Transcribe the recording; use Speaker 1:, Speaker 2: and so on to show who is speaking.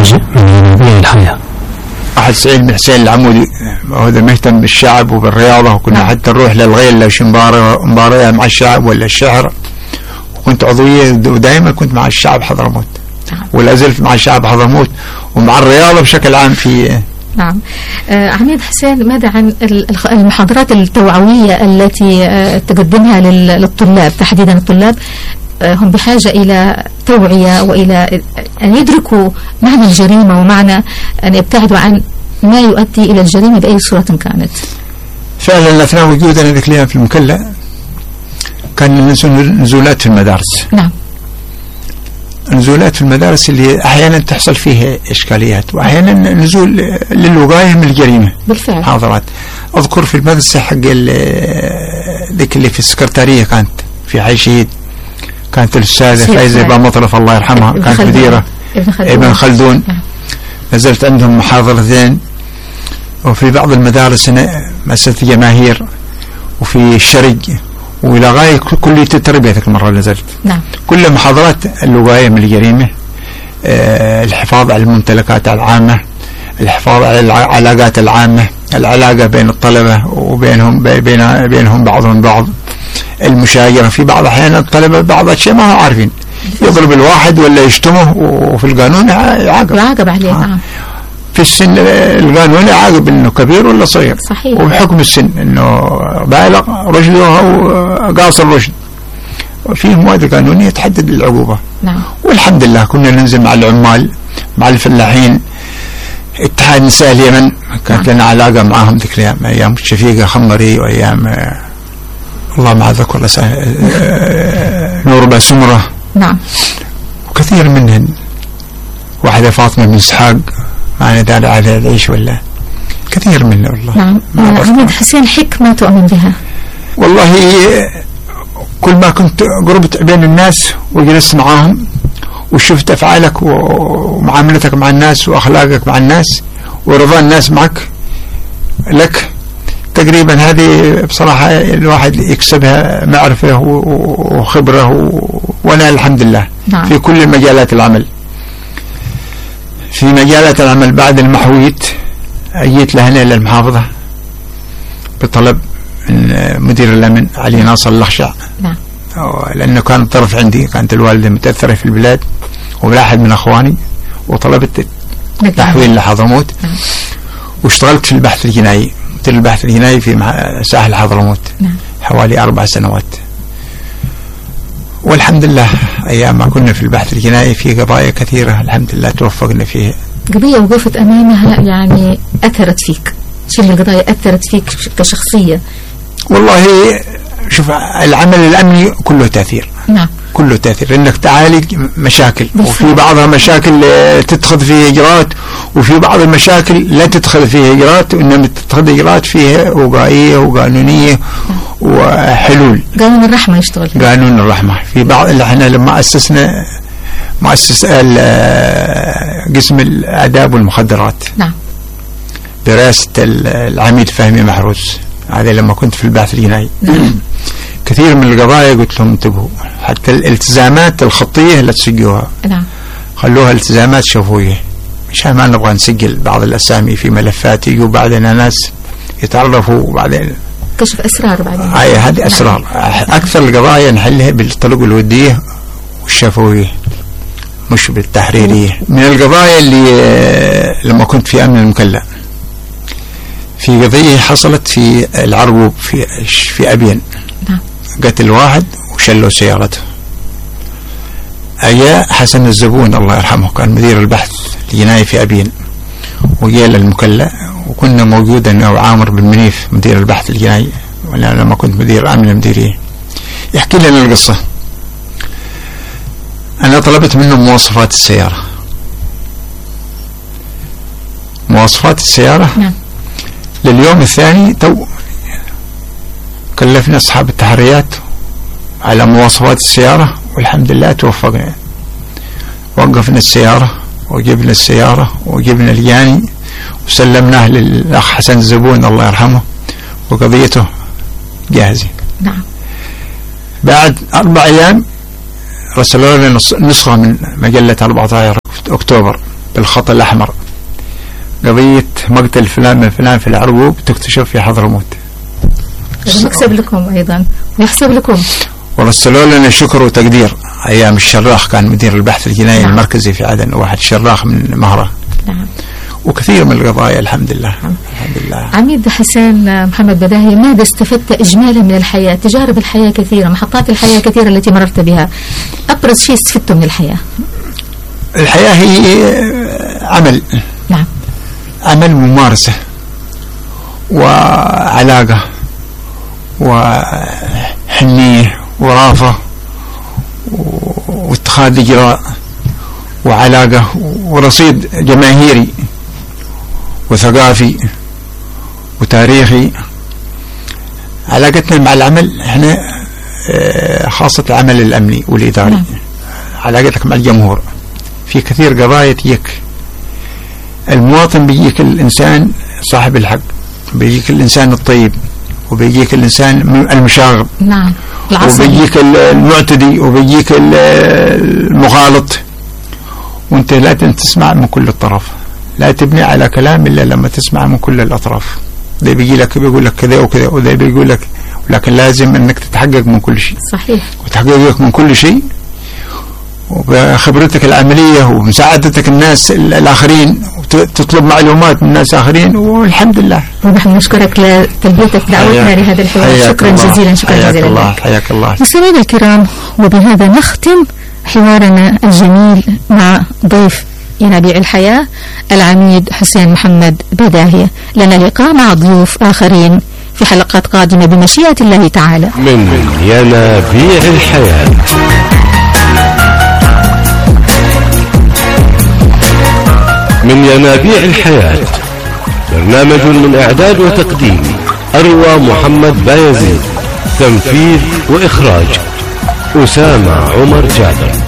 Speaker 1: جزء من الحياة.
Speaker 2: واحد سعيد بن حسين العمودي هذا مهتم بالشعب وبالرياضة، وكنا حتى نروح للغيل لو مبارية مع الشعب ولا الشعر، وكنت عضوية ودائما كنت مع الشعب حضرموت، ولا زلت مع الشعب حضرموت ومع الرياضة بشكل عام في.
Speaker 3: نعم. عميد حسين، ماذا عن المحاضرات التوعوية التي تقدمها للطلاب تحديدا؟ الطلاب هم بحاجة إلى توعية وإلى أن يدركوا معنى الجريمة ومعنى أن يبتعدوا عن ما يؤدي إلى الجريمة بأي صورة كانت.
Speaker 2: فعلا أثناء وجودنا ذيك الأيام في المكلا كان نزولات في المدارس.
Speaker 3: نعم.
Speaker 2: نزولات في المدارس اللي أحيانا تحصل فيها إشكاليات، وأحيانا نزول للوقاية من الجريمة.
Speaker 3: بالفعل.
Speaker 2: محاضرات. أذكر في المدرسة حق ذيك اللي في السكرتارية كانت في حي شهيد، كانت الأستاذة فايزة بامطرف الله يرحمها، كانت مديرة ابن خلدون. نزلت عندهم محاضرتين. وفي بعض المدارس هنا مؤسسة جماهير، وفي الشرق، وإلى غاية كلية التربية ذيك المرة نزلت.
Speaker 3: نعم.
Speaker 2: كل محاضرات الوقاية من الجريمة، الحفاظ على الممتلكات العامة، الحفاظ على العلاقات العامة، العلاقة بين الطلبة وبينهم بعضهم بعض، المشاجرة. في بعض أحيان الطلبة بعض الشيء ما هم عارفين، يضرب الواحد ولا يشتمه، وفي القانون يعاقب
Speaker 3: عليه. نعم.
Speaker 2: في السن القانون يعاقب انه كبير ولا صغير.
Speaker 3: صحيح.
Speaker 2: وبحكم السن انه بالغ رشده او قاصر رشد، وفي مواد قانونيه تحدد العقوبه.
Speaker 3: نعم.
Speaker 2: والحمد لله كنا ننزل مع العمال، مع الفلاحين. اتحاد نساء اليمن كانت لنا علاقه معهم ذيك الايام، ايام شفيقه خمري، وايام الله ما ذكر نور باسمره.
Speaker 3: نعم.
Speaker 2: وكثير منهن، واحده فاطمه بن اسحاق ما ندال على العيش، ولا كثير منه والله.
Speaker 3: نعم. عميد حسين، حكمة تؤمن بها؟
Speaker 2: والله كل ما كنت قربت بين الناس وجلست معاهم وشفت أفعالك ومعاملتك مع الناس وأخلاقك مع الناس ورضا الناس معك لك، تقريبا هذه بصراحة الواحد يكسبها معرفة وخبرة، وأنا الحمد لله.
Speaker 3: نعم.
Speaker 2: في كل مجالات العمل. في مجالات العمل بعد المحويت أجيت لهنا للمحافظة بطلب من مدير الأمن علي ناصر الأخشع.
Speaker 3: نعم.
Speaker 2: لأنه كان طرف عندي، كانت الوالدة متأثرة في البلاد وواحد من أخواني، وطلبت تحويل لحضرموت.
Speaker 3: نعم.
Speaker 2: واشتغلت في البحث الجنائي، مدير البحث الجنائي في ساحل حضرموت.
Speaker 3: نعم.
Speaker 2: حوالي 4 سنوات. والحمد لله أيام ما كنا في البحث الجنائي في قضايا كثيرة الحمد لله توفقنا فيها.
Speaker 3: قضية وقفت أمامها يعني أثرت فيك؟ شو من القضايا أثرت فيك كشخصية؟
Speaker 2: والله شوف، العمل الأمني كله تأثير.
Speaker 3: نعم.
Speaker 2: كله تأثير، إنك تعالج مشاكل.
Speaker 3: بالفعل.
Speaker 2: وفي بعضها مشاكل تتخذ فيها إجراءات، وفي بعض المشاكل لا تتخذ فيها إجراءات، وإنما تتخذ إجراءات فيها وقائية وقانونية وحلول.
Speaker 3: قانون الرحمة يشتغل.
Speaker 2: قانون الرحمة. في بعض اللي احنا لما أسسنا مؤسس قسم الآداب والمخدرات.
Speaker 3: نعم.
Speaker 2: برئاسة العميد فهمي محروس، هذا لما كنت في البحث الجنائي. كثير من القضايا قلت لهم انتبهوا، حتى الالتزامات الخطية لا تسجلوها.
Speaker 3: نعم.
Speaker 2: خلوها التزامات شفوية، مشان ما نبغى نسجل بعض الأسامي في ملفات، يجوا بعدنا ناس يتعرفوا وبعدين
Speaker 3: كشف أسرار بعدين.
Speaker 2: هذه أسرار. أكثر القضايا نحلها بالطرق الودية والشفوية مش بالتحريرية. من القضايا اللي لما كنت في أمن المكلا، في قضية حصلت في العربوب في أبين.
Speaker 3: نعم.
Speaker 2: قتل واحد وشلوا سيارته. أجا حسن الزبون الله يرحمه، كان مدير البحث الجنائي في أبين، وجاء للمكلا، وكنا موجودا أنا وعامر بن منيف مدير البحث الجنائي، وأنا لما كنت مدير أمن المديرية. يحكي لنا القصة. أنا طلبت منه مواصفات السيارة. مواصفات السيارة.
Speaker 3: نعم.
Speaker 2: لليوم الثاني كلفنا أصحاب التحريات على مواصفات السيارة، والحمد لله توفقنا. وقفنا السيارة وجبنا السيارة وجبنا الجاني وسلمناه للأخ حسن الزبون الله يرحمه، وقضيته جاهزة.
Speaker 3: نعم.
Speaker 2: بعد 4 أيام رسلوا لنا نسخة من مجلة 14 أكتوبر بالخط الأحمر. قضية مقتل فلان من فلان في العرقوب تكتشف في حضرموت.
Speaker 3: مكسب لكم أيضا ويحسب لكم.
Speaker 2: ورسلوا لنا شكر وتقدير أيام الشراخ، كان مدير البحث الجنائي نعم. المركزي في عدن، واحد شراخ من مهرة نعم. وكثير من القضايا الحمد لله نعم. الحمد لله.
Speaker 3: عميد حسين محمد بداهي، ماذا استفدت إجمالا من الحياة؟ تجارب الحياة كثيرة، محطات الحياة كثيرة التي مررت بها، أبرز شيء استفدته من الحياة؟
Speaker 2: الحياة هي عمل
Speaker 3: نعم،
Speaker 2: عمل، ممارسة وعلاقة وحنية ورافة واتخاذ إجراء وعلاقة ورصيد جماهيري وثقافي وتاريخي. علاقتنا مع العمل احنا خاصة العمل الأمني والإداري نعم. علاقتك مع الجمهور في كثير قضايا تجيك المواطن، بيجيك الإنسان صاحب الحق، بيجيك الإنسان الطيب، وبيجيك الإنسان المشاغب
Speaker 3: نعم،
Speaker 2: وبيجيك المعتدي، وبيجيك المغالط، وانت لا تسمع من كل الطرف، لا تبني على كلام إلا لما تسمع من كل الأطراف. ده بيجي لك بيقول لك كذا وكذا، وده بيقول لك، ولكن لازم انك تتحقق من كل شيء.
Speaker 3: صحيح.
Speaker 2: وتحققك من كل شيء وبخبرتك العملية ومساعدتك الناس الآخرين، وتطلب معلومات من الناس الآخرين، والحمد لله.
Speaker 3: ونحن نشكرك لتلبيتك دعوتنا لهذا الحوار. شكرا جزيلا. شكرا جزيلا لك.
Speaker 2: حياك الله.
Speaker 3: مستمعينا الكرام، وبهذا نختم حوارنا الجميل مع ضيف ينابيع الحياة العميد حسين محمد بداهي. لنا لقاء مع ضيوف آخرين في حلقات قادمة بمشيئة الله تعالى.
Speaker 1: من ينابيع الحياة. من ينابيع الحياة، برنامج من إعداد وتقديم أروى محمد بايزيد، تنفيذ وإخراج أسامة عمر جابر.